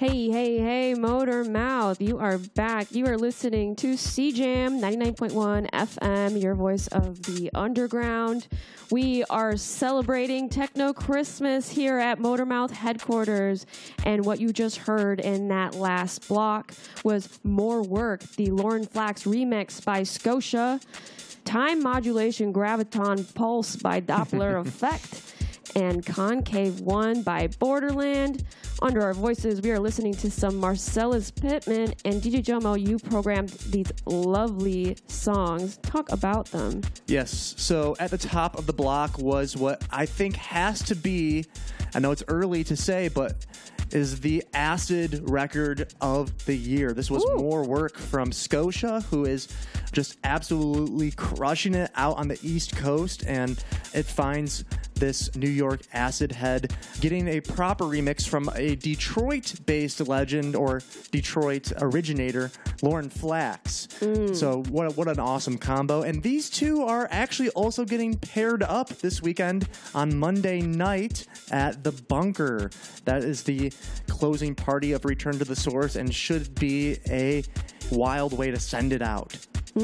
Hey, hey, hey, Motor Mouth. You are back. You are listening to CJAM 99.1 FM, your voice of the underground. We are celebrating Techno Christmas here at Motor Mouth headquarters. And what you just heard in that last block was More Work, the Lauren Flax remix by Scotia, Time Modulation Graviton Pulse by Doppler Effect, and Concave 1 by Borderland. Under our voices, we are listening to some Marcellus Pittman, and DJ Jomo, you programmed these lovely songs. Talk about them. Yes, so at the top of the block was what I think has to be, I know it's early to say, but is the acid record of the year. This was More Work from Scotia, who is just absolutely crushing it out on the East Coast, and it finds this New York acid head getting a proper remix from a Detroit-based legend or Detroit originator, Lauren Flax. So what an awesome combo. And these two are actually also getting paired up this weekend on Monday night at the Bunker. That is the closing party of Return to the Source and should be a wild way to send it out.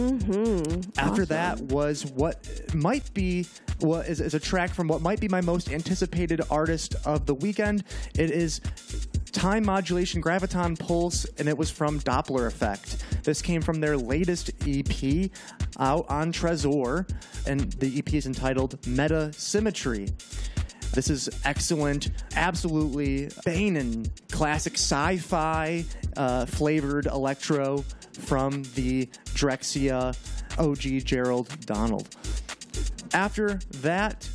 After that was what might be is a track from what might be my most anticipated artist of the weekend. It is Time Modulation Graviton Pulse, and it was from Doppler Effect. This came from their latest EP out on Trezor, and the EP is entitled Meta Symmetry. This is excellent, absolutely banging classic sci-fi flavored electro from the Drexcia OG Gerald Donald. After that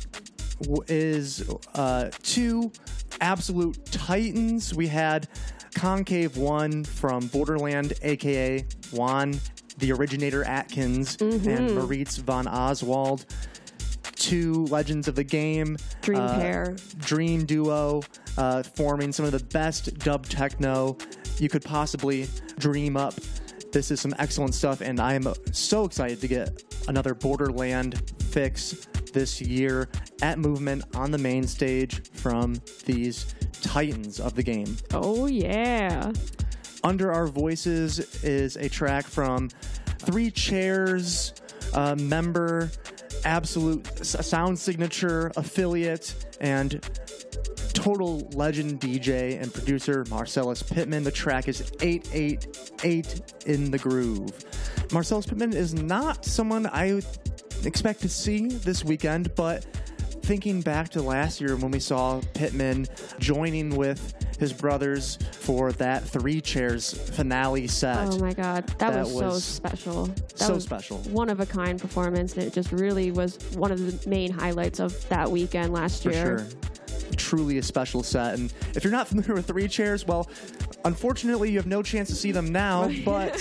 is two absolute titans. We had Concave 1 from Borderland, a.k.a. Juan, the originator Atkins, and Maurice von Oswald. Two legends of the game. Dream pair. Dream duo, forming some of the best dub techno you could possibly dream up. This is some excellent stuff, and I am so excited to get another Borderland fix this year at Movement on the main stage from these titans of the game. Oh, yeah. Under our voices is a track from Three Chairs member, absolute sound signature affiliate, and total legend DJ and producer Marcellus Pittman. The track is 888 in the Groove. Marcellus Pittman is not someone I would expect to see this weekend, but thinking back to last year when we saw Pittman joining with his brothers for that Three Chairs finale set. Oh my God, that was so special. That was special. One of a kind performance, and it just really was one of the main highlights of that weekend last year. For sure. Truly a special set. And if you're not familiar with Three Chairs, well, unfortunately you have no chance to see them now, but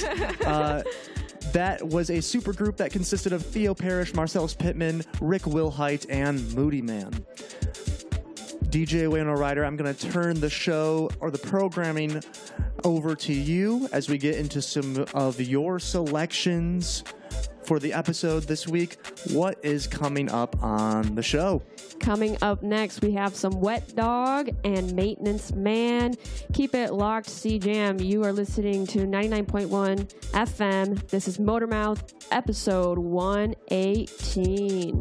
that was a super group that consisted of Theo Parrish, Marcellus Pittman, Rick Wilhite, and Moody Man. DJ Wayno Ryder, I'm going to turn the show or the programming over to you as we get into some of your selections for the episode this week. What is coming up on the show? Coming up next, we have some Wet Dog and Maintenance Man. Keep it locked, CJAM. You are listening to 99.1 FM. This is Motormouth, episode 118.